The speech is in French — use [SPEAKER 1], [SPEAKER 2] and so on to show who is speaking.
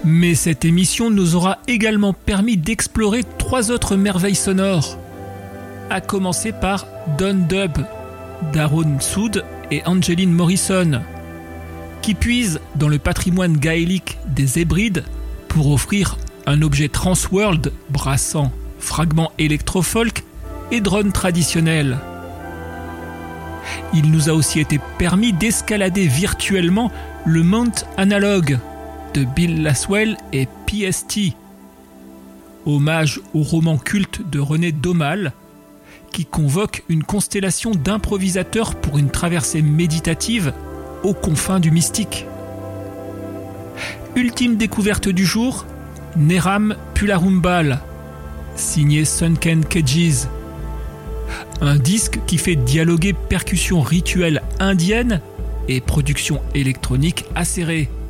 [SPEAKER 1] Mais cette émission nous aura également permis d'explorer 3 autres merveilles sonores, à commencer par Don Dub d'Aaron Sood et Angeline Morrison, qui puisent dans le patrimoine gaélique des Hébrides pour offrir un objet transworld brassant fragments électro-folk et drones traditionnels. Il nous a aussi été permis d'escalader virtuellement le Mount Analog de Bill Laswell et PST, hommage au roman culte de René Daumal, qui convoque une constellation d'improvisateurs pour une traversée méditative aux confins du mystique. Ultime découverte du jour, Neram Pularumbal, signé Sunken Cages. Un disque qui fait dialoguer percussions rituelles indiennes et production électronique acérée.